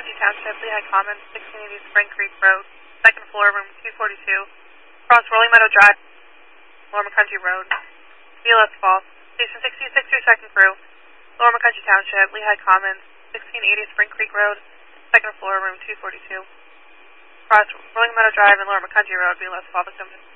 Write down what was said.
McCunty Township, Lehigh Commons, 1680 Spring Creek Road, second floor, room 242. Cross Rolling Meadow Drive, Lower McCunty Road, VLS Falls. Station 66, your second crew, Lower McCunty Township, Lehigh Commons, 1680 Spring Creek Road, second floor, room 242. Cross Rolling Meadow Drive and Lower McCunty Road, VLS Falls.